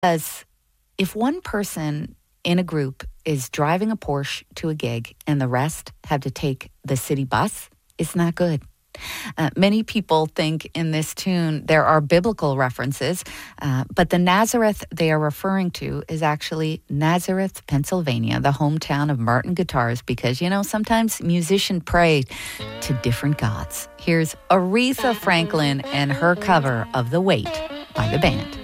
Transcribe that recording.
Because if one person in a group is driving a Porsche to a gig and the rest have to take the city bus, it's not good. Many people think in this tune there are biblical references, but the Nazareth they are referring to is actually Nazareth, Pennsylvania, the hometown of Martin Guitars, because, sometimes musicians pray to different gods. Here's Aretha Franklin and her cover of The Weight by the band.